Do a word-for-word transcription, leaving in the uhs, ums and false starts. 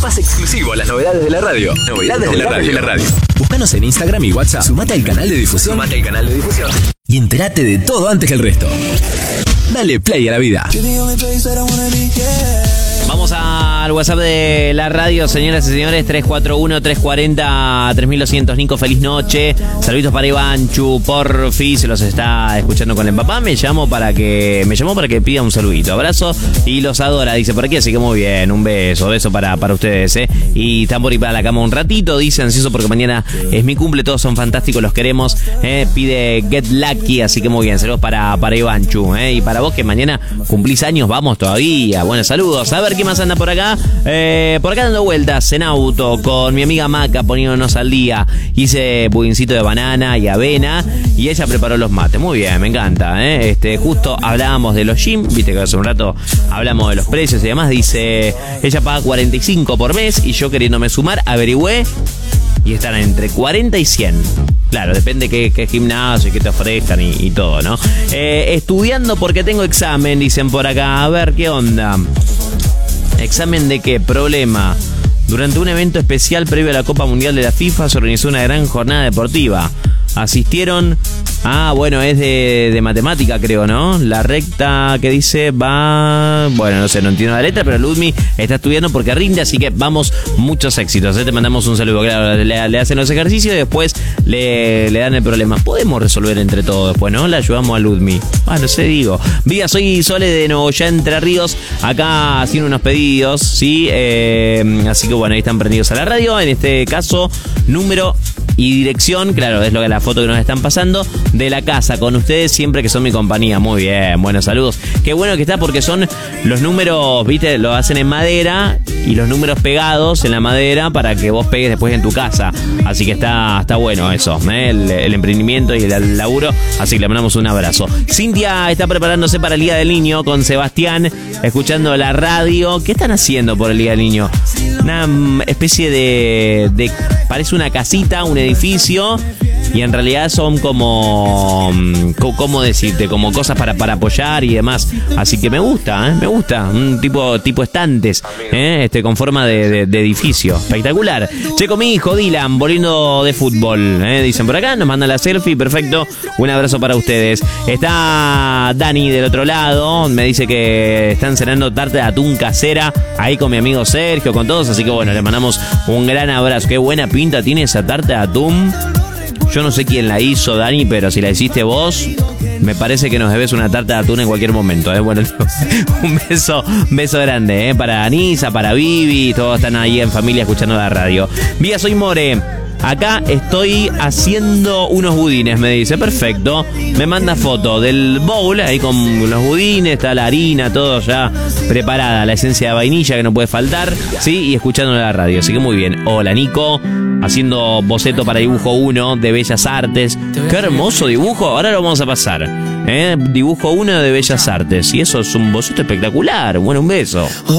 más exclusivo a las novedades de la radio. Novedades, novedades de la radio. De la radio. Búscanos en Instagram y WhatsApp. Sumate al canal de difusión. Sumate al canal de difusión. Y entérate de todo antes que el resto. Dale play a la vida. Vamos al WhatsApp de la radio, señoras y señores, tres cuatro uno, tres cuatro cero, tres mil doscientos. Nico, feliz noche. Saluditos para Ivanchu, porfi, se los está escuchando con el papá. Me llamo para que me llamó para que pida un saludito. Abrazo y los adora, dice por aquí, así que muy bien, un beso, beso para, para ustedes, ¿eh? Y están por ir para la cama un ratito, dice ansioso porque mañana es mi cumple, todos son fantásticos, los queremos, ¿eh? Pide Get Lucky, así que muy bien, saludos para, para Ivanchu, ¿eh? Y para vos que mañana cumplís años, vamos todavía. Buenos saludos. A ver, ¿qué más anda por acá? Eh, por acá dando vueltas en auto con mi amiga Maca, poniéndonos al día. Hice budincito de banana y avena y ella preparó los mates. Muy bien, me encanta, ¿eh? Este, justo hablábamos de los gym, viste que hace un rato hablamos de los precios y demás. Dice, ella paga cuarenta y cinco por mes y yo queriéndome sumar, averigüé y están entre cuarenta y cien. Claro, depende qué, qué gimnasio y qué te ofrezcan y, y todo, ¿no? Eh, estudiando porque tengo examen, dicen por acá. A ver, ¿qué onda? ¿Examen de qué? Problema. Durante un evento especial previo a la Copa Mundial de la FIFA se organizó una gran jornada deportiva. Asistieron... Ah, bueno, es de, de matemática, creo, ¿no? La recta que dice va... Bueno, no sé, no entiendo la letra, pero Ludmi está estudiando porque rinde, así que vamos, muchos éxitos, ¿eh? Te mandamos un saludo, claro, le, le hacen los ejercicios y después le, le dan el problema. Podemos resolver entre todos después, ¿no? Le ayudamos a Ludmi. Ah, no sé, digo. Vía, soy Sole de Nuevo Ya Entre Ríos, acá haciendo unos pedidos, ¿sí? Eh, así que bueno, ahí están prendidos a la radio, en este caso, número... y dirección, claro, es lo que la foto que nos están pasando, de la casa con ustedes siempre que son mi compañía. Muy bien, buenos saludos. Qué bueno que está porque son los números, viste, lo hacen en madera y los números pegados en la madera para que vos pegues después en tu casa. Así que está, está bueno eso, ¿eh? el, el emprendimiento y el laburo. Así que le mandamos un abrazo. Cintia está preparándose para el Día del Niño con Sebastián, escuchando la radio. ¿Qué están haciendo por el Día del Niño? Una especie de, de parece una casita, un edificio, y en realidad son como, ¿cómo decirte? Como cosas para, para apoyar y demás. Así que me gusta, ¿eh? Me gusta. Un tipo, tipo estantes, ¿eh? Este, con forma de, de, de edificio. Espectacular. Che, con mi hijo Dylan, volviendo de fútbol, ¿eh? Dicen por acá, nos mandan la selfie, perfecto. Un abrazo para ustedes. Está Dani del otro lado, me dice que están cenando tarta de atún casera, ahí con mi amigo Sergio, con todos. Así que bueno, le mandamos un gran abrazo. Qué buena pinta tiene esa tarta de atún. Yo no sé quién la hizo, Dani, pero si la hiciste vos, me parece que nos debes una tarta de atún en cualquier momento, ¿eh? Bueno, un beso, un beso grande, ¿eh? Para Anisa, para Vivi, todos están ahí en familia escuchando la radio. Vía, soy More. Acá estoy haciendo unos budines, me dice. Perfecto. Me manda foto del bowl, ahí con los budines, está la harina, todo ya preparada, la esencia de vainilla que no puede faltar, ¿sí? Y escuchando la radio, así que muy bien. Hola, Nico, haciendo boceto para dibujo uno de Bellas Artes. Qué hermoso dibujo, ahora lo vamos a pasar, ¿eh? Dibujo uno de Bellas Artes, y eso es un boceto espectacular. Bueno, un beso.